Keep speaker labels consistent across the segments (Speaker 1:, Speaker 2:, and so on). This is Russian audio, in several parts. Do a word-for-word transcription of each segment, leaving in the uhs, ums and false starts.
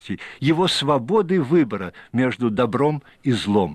Speaker 1: его свободы выбора между добром и злом.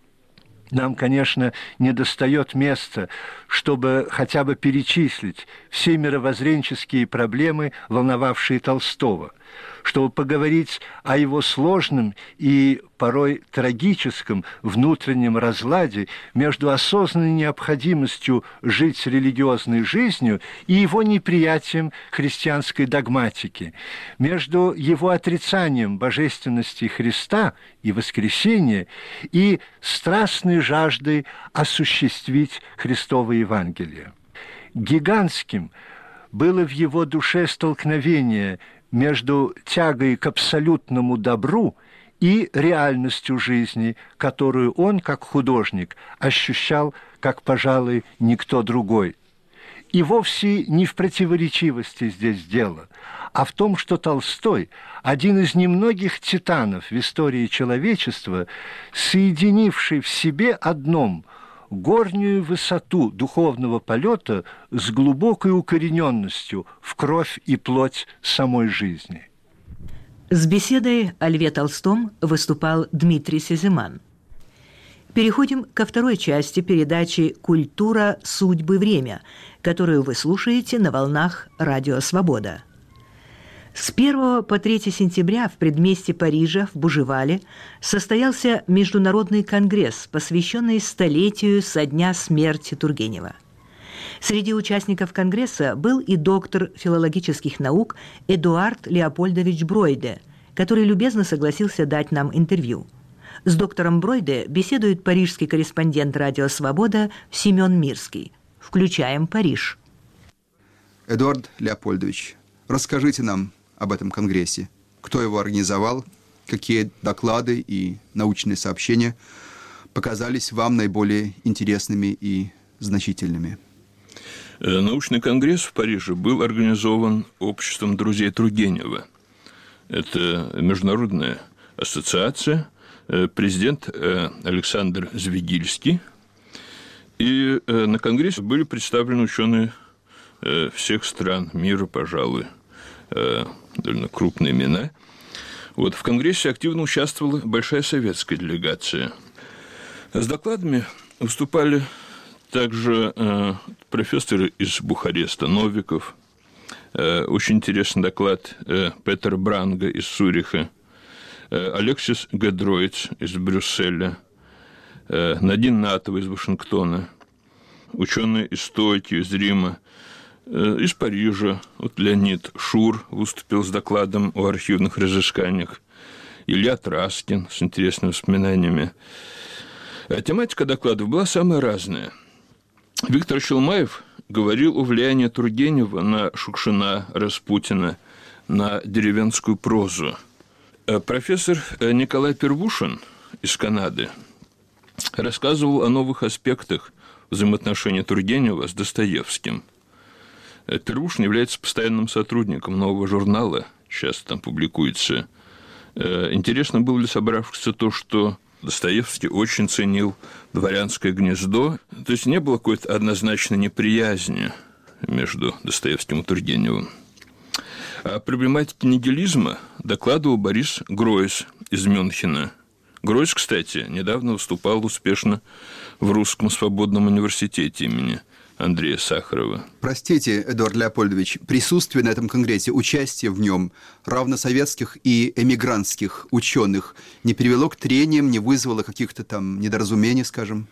Speaker 1: Нам, конечно, недостает места, чтобы хотя бы перечислить все мировоззренческие проблемы, волновавшие Толстого, чтобы поговорить о его сложном и порой трагическом внутреннем разладе между осознанной необходимостью жить религиозной жизнью и его неприятием христианской догматики, между его отрицанием божественности Христа и воскресения и страстной жаждой осуществить Христово Евангелие. Гигантским было в его душе столкновение между тягой к абсолютному добру и реальностью жизни, которую он, как художник, ощущал, как, пожалуй, никто другой. И вовсе не в противоречивости здесь дело, а в том, что Толстой, один из немногих титанов в истории человечества, соединивший в себе одном горнюю высоту духовного полета с глубокой укорененностью в кровь и плоть самой жизни.
Speaker 2: С беседой о Льве Толстом выступал Дмитрий Сезиман. Переходим ко второй части передачи «Культура, судьбы, время», которую вы слушаете на волнах «Радио Свобода». С первого по третье сентября в предместье Парижа в Бужевале состоялся международный конгресс, посвященный столетию со дня смерти Тургенева. Среди участников конгресса был и доктор филологических наук Эдуард Леопольдович Бройде, который любезно согласился дать нам интервью. С доктором Бройде беседует парижский корреспондент «Радио Свобода» Семен Мирский. Включаем Париж.
Speaker 3: Эдуард Леопольдович, расскажите нам об этом конгрессе. Кто его организовал, какие доклады и научные сообщения показались вам наиболее интересными и значительными?
Speaker 4: Научный конгресс в Париже был организован обществом друзей Тургенева. Это международная ассоциация, президент Александр Звегильский. И на конгрессе были представлены ученые всех стран мира, пожалуй, довольно крупные имена. Вот, в конгрессе активно участвовала большая советская делегация. С докладами выступали также э, профессоры из Бухареста, Новиков. Э, очень интересный доклад э, Петера Бранга из Цюриха, э, Алексис Гедроиц из Брюсселя, э, Надин Натова из Вашингтона, ученые из Токио, из Рима, э, из Парижа. Вот Леонид Шур выступил с докладом о архивных разысканиях, Илья Траскин с интересными воспоминаниями. А тематика докладов была самая разная. Виктор Челмаев говорил о влиянии Тургенева на Шукшина, Распутина, на деревенскую прозу. Профессор Николай Первушин из Канады рассказывал о новых аспектах взаимоотношений Тургенева с Достоевским. Первушин является постоянным сотрудником нового журнала, часто там публикуется. Интересно было для собравшихся то, что Достоевский очень ценил «Дворянское гнездо». То есть не было какой-то однозначной неприязни между Достоевским и Тургеневым. О проблематике нигилизма докладывал Борис Гройс из Мюнхена. Гройс, кстати, недавно выступал успешно в Русском свободном университете имени Андрея Сахарова.
Speaker 3: Простите, Эдуард Леопольдович, присутствие на этом конгрессе, участие в нем равносоветских и эмигрантских ученых не привело к трениям, не вызвало каких-то там недоразумений, скажем?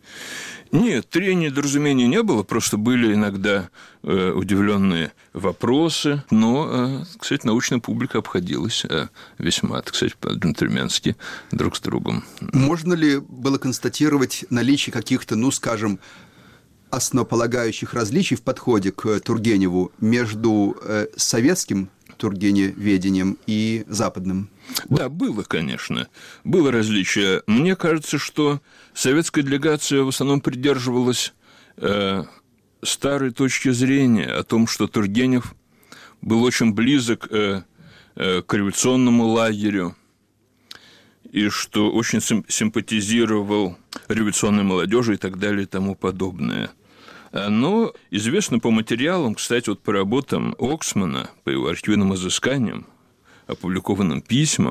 Speaker 4: Нет, трений, недоразумений не было, просто были иногда э, удивленные вопросы, но, э, кстати, научная публика обходилась э, весьма, так сказать, по-джентльменски друг с другом.
Speaker 3: Можно ли было констатировать наличие каких-то, ну, скажем, основополагающих различий в подходе к Тургеневу между э, советским тургеневедением и западным?
Speaker 4: Да, было, конечно. Было различие. Мне кажется, что советская делегация в основном придерживалась э, старой точки зрения о том, что Тургенев был очень близок э, э, к революционному лагерю и что очень симпатизировал революционной молодежи и так далее и тому подобное. Но известно по материалам, кстати, вот по работам Оксмана, по его архивным изысканиям, опубликованным письмам